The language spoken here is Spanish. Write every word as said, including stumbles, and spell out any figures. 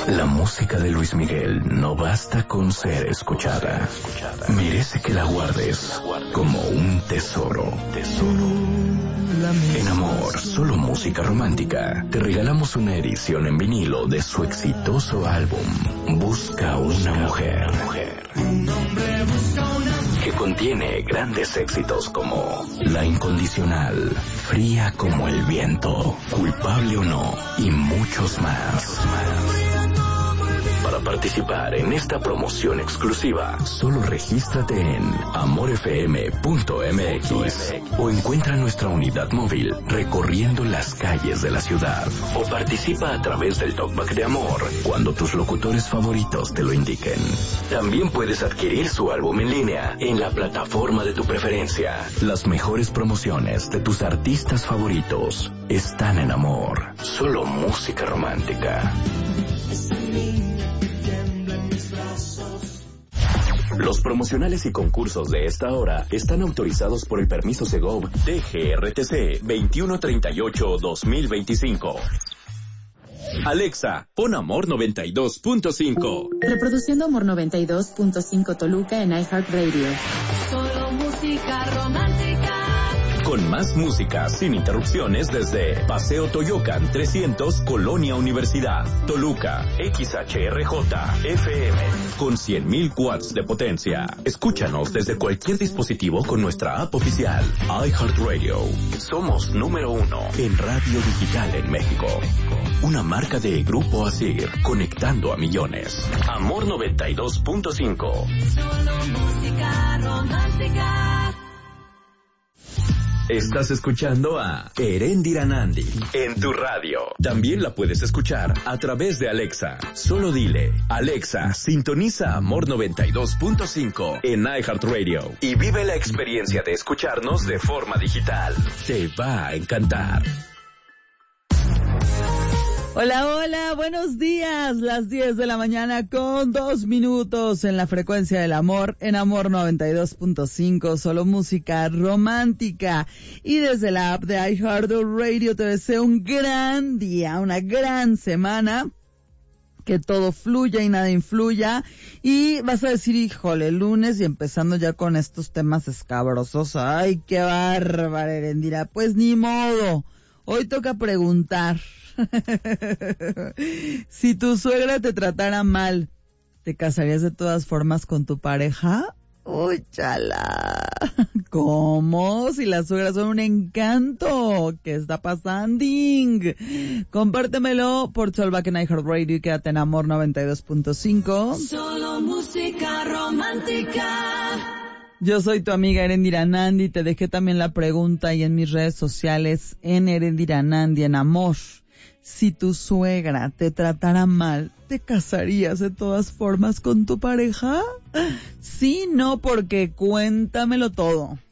La música de Luis Miguel no basta con ser escuchada. Merece que la guardes como un tesoro. En Amor, solo música romántica, te regalamos una edición en vinilo de su exitoso álbum Busca una mujer, que contiene grandes éxitos como La Incondicional, Fría como el viento, Culpable o no y muchos más. Para participar en esta promoción exclusiva, solo regístrate en amor f m punto m x o encuentra nuestra unidad móvil recorriendo las calles de la ciudad, o participa a través del Talkback de Amor cuando tus locutores favoritos te lo indiquen. También puedes adquirir su álbum en línea en la plataforma de tu preferencia. Las mejores promociones de tus artistas favoritos están en Amor, solo música romántica. Los promocionales y concursos de esta hora están autorizados por el permiso Segov D G R T C veintiuno treinta y ocho dos mil veinticinco. Alexa, pon Amor noventa y dos punto cinco. Reproduciendo Amor noventa y dos punto cinco Toluca en iHeartRadio. Solo música romántica. Con más música sin interrupciones desde Paseo Toyocan trescientos, Colonia Universidad, Toluca, X H R J F M, con cien mil watts de potencia. Escúchanos desde cualquier dispositivo con nuestra app oficial, iHeartRadio. Somos número uno en radio digital en México. Una marca de Grupo Asir, conectando a millones. Amor noventa y dos punto cinco. Solo música romántica. Estás escuchando a Erendira Nandi en tu radio. También la puedes escuchar a través de Alexa. Solo dile, Alexa, sintoniza Amor noventa y dos punto cinco en iHeartRadio y vive la experiencia de escucharnos de forma digital. Te va a encantar. Hola, hola, buenos días, las diez de la mañana con dos minutos en la frecuencia del amor, en Amor noventa y dos punto cinco, solo música romántica. Y desde la app de iHeartRadio te deseo un gran día, una gran semana, que todo fluya y nada influya. Y vas a decir, híjole, lunes y empezando ya con estos temas escabrosos, ay, qué bárbara, Erendira, pues ni modo, hoy toca preguntar. Si tu suegra te tratara mal, ¿te casarías de todas formas con tu pareja? ¡Uy, chala! ¿Cómo? Si las suegras son un encanto. ¿Qué está pasando? Compártemelo por Talkback en iHeartRadio y quédate en Amor noventa y dos punto cinco. Solo música romántica. Yo soy tu amiga Erendira Nandi. Te dejé también la pregunta ahí en mis redes sociales, en Erendira Nandi, en Amor. Si tu suegra te tratara mal, ¿te casarías de todas formas con tu pareja? Sí, no, porque cuéntamelo todo.